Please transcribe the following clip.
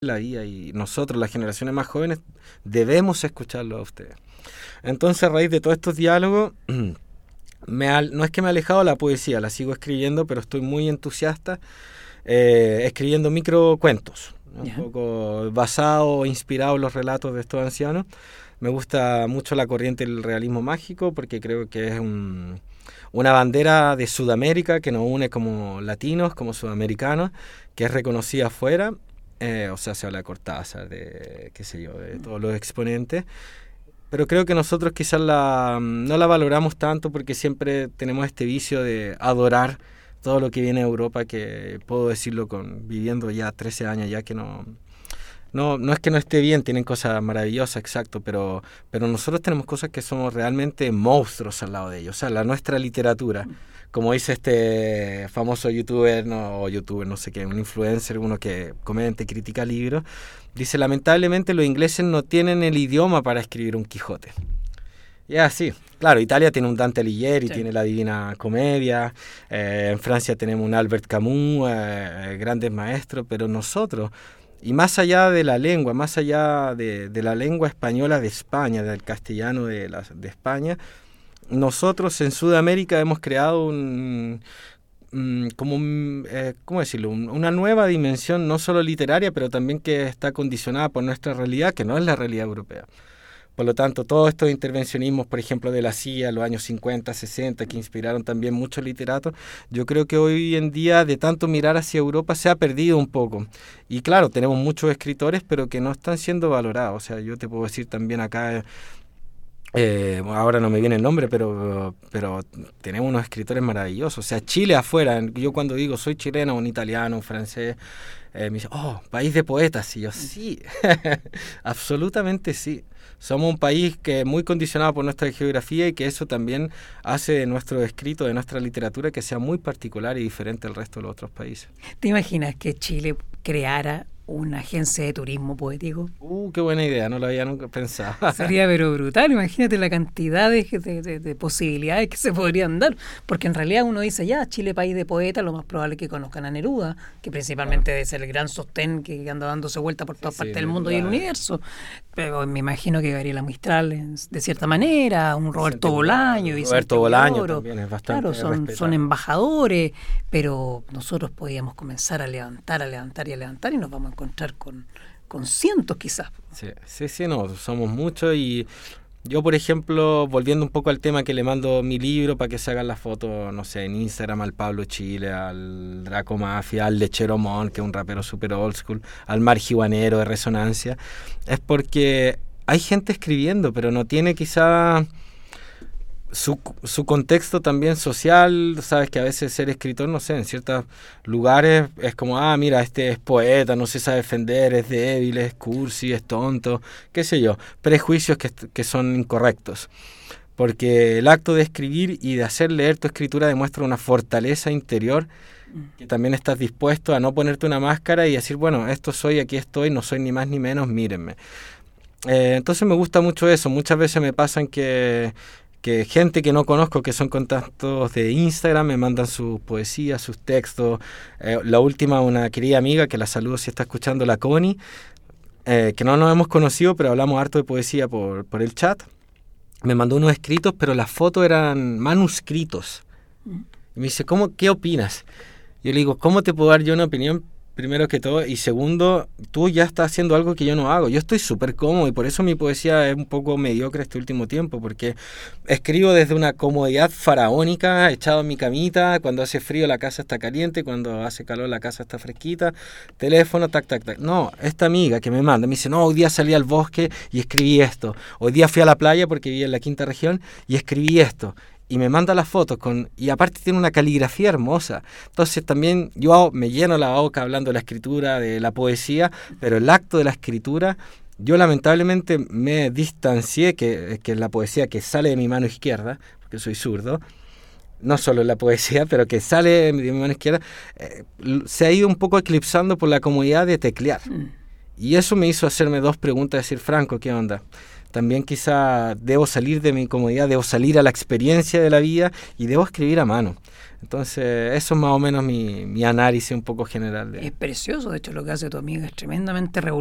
la vida y nosotros, las generaciones más jóvenes, debemos escucharlo a ustedes. Entonces, a raíz de todos estos diálogos, no es que me he alejado de la poesía, la sigo escribiendo, pero estoy muy entusiasta escribiendo microcuentos, ¿no? Un poco basado, inspirado en los relatos de estos ancianos. Me gusta mucho la corriente del realismo mágico porque creo que es una bandera de Sudamérica que nos une como latinos, como sudamericanos, que es reconocida afuera. O sea, se habla de Cortázar, de qué sé yo, de todos los exponentes. Pero creo que nosotros quizás no la valoramos tanto porque siempre tenemos este vicio de adorar todo lo que viene de Europa, que puedo decirlo viviendo ya 13 años ya que no es que no esté bien, tienen cosas maravillosas, exacto, pero nosotros tenemos cosas que somos realmente monstruos al lado de ellos. O sea, nuestra literatura, como dice este famoso youtuber, no sé qué, un influencer, uno que comenta y critica libros, dice, lamentablemente los ingleses no tienen el idioma para escribir un Quijote. Y es así. Claro, Italia tiene un Dante Alighieri, sí, tiene la Divina Comedia, en Francia tenemos un Albert Camus, grandes maestros, pero nosotros, y más allá de la lengua, más allá de la lengua española de España, del castellano de España, nosotros en Sudamérica hemos creado ¿cómo decirlo? Una nueva dimensión, no solo literaria, pero también que está condicionada por nuestra realidad, que no es la realidad europea. Por lo tanto, todos estos intervencionismos, por ejemplo, de la CIA, los años 50, 60, que inspiraron también muchos literatos, yo creo que hoy en día, de tanto mirar hacia Europa, se ha perdido un poco. Y claro, tenemos muchos escritores, pero que no están siendo valorados. O sea, yo te puedo decir también acá, ahora no me viene el nombre, pero tenemos unos escritores maravillosos. O sea, Chile afuera, yo cuando digo soy chileno, un italiano, un francés, me dice, país de poetas. Y yo, sí, absolutamente sí. Somos un país que es muy condicionado por nuestra geografía y que eso también hace de nuestro escrito, de nuestra literatura, que sea muy particular y diferente al resto de los otros países. ¿Te imaginas que Chile creara una agencia de turismo poético? Qué buena idea, no lo había nunca pensado. Sería pero brutal, imagínate la cantidad de posibilidades que se podrían dar, porque en realidad uno dice, ya, Chile país de poetas, lo más probable es que conozcan a Neruda, que principalmente debe ser el gran sostén que anda dándose vuelta por todas partes del mundo y el universo, pero me imagino que Gabriela Mistral, de cierta manera, un Roberto Bolaño, Roberto Bolaño también es bastante claro, son embajadores, pero nosotros podíamos comenzar a levantar y nos vamos a encontrar con cientos quizás. Sí, no, somos muchos. Y yo, por ejemplo, volviendo un poco al tema, que le mando mi libro para que se hagan las fotos, no sé, en Instagram, al Pablo Chile, al Draco Mafia, al Lechero Mon, que es un rapero super old school, al Marihuanero de Resonancia, es porque hay gente escribiendo, pero no tiene quizá su contexto también social. Sabes que a veces ser escritor, no sé, en ciertos lugares es como, mira, este es poeta, no se sabe defender, es débil, es cursi, es tonto, qué sé yo, prejuicios que son incorrectos. Porque el acto de escribir y de hacer leer tu escritura demuestra una fortaleza interior, que también estás dispuesto a no ponerte una máscara y decir, bueno, esto soy, aquí estoy, no soy ni más ni menos, mírenme. Entonces me gusta mucho eso. Muchas veces me pasan que gente que no conozco, que son contactos de Instagram, me mandan sus poesías, sus textos. La última, una querida amiga, que la saludo si está escuchando, la Connie, que no nos hemos conocido, pero hablamos harto de poesía por el chat. Me mandó unos escritos, pero las fotos eran manuscritos. Y me dice, ¿qué opinas? Yo le digo, ¿cómo te puedo dar yo una opinión? Primero que todo, y segundo, tú ya estás haciendo algo que yo no hago. Yo estoy súper cómodo y por eso mi poesía es un poco mediocre este último tiempo, porque escribo desde una comodidad faraónica, echado en mi camita. Cuando hace frío la casa está caliente, cuando hace calor la casa está fresquita, teléfono, tac, tac, tac. No, esta amiga que me manda, me dice, no, hoy día salí al bosque y escribí esto. Hoy día fui a la playa porque vivía en la quinta región y escribí esto. Y me manda las fotos y aparte tiene una caligrafía hermosa. Entonces también yo me lleno la boca hablando de la escritura, de la poesía, pero el acto de la escritura, yo lamentablemente me distancié, que es la poesía que sale de mi mano izquierda, porque soy zurdo, no solo la poesía, pero que sale de mi mano izquierda, se ha ido un poco eclipsando por la comodidad de teclear. Y eso me hizo hacerme dos preguntas, decir, Franco, ¿qué onda? También quizá debo salir de mi comodidad, debo salir a la experiencia de la vida y debo escribir a mano. Entonces, eso es más o menos mi análisis un poco general. Es precioso, de hecho, lo que hace tu amiga es tremendamente revolucionario.